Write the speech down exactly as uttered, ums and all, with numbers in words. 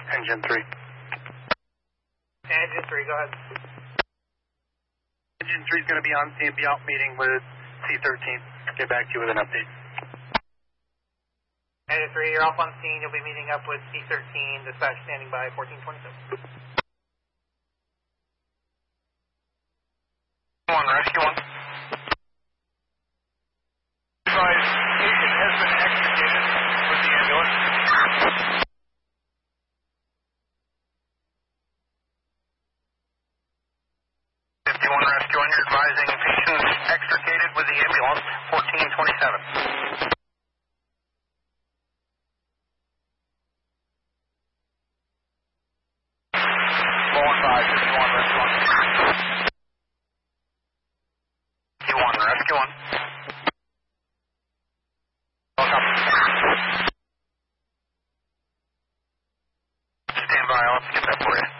Engine three. Engine three, go ahead. Engine three is going to be on scene, be out meeting with C thirteen. Get back to you with an update. Engine three, you're off on scene. You'll be meeting up with C thirteen. Dispatch standing by fourteen twenty-seven. One, rescue one. Advise, patient has been extricated with the ambulance. fifty-one rescue one, you're advising patient extricated with the ambulance, fourteen twenty-seven. four one five, fifty-one rescue one. fifty-one rescue one. Welcome. Stand by, I'll get that for you.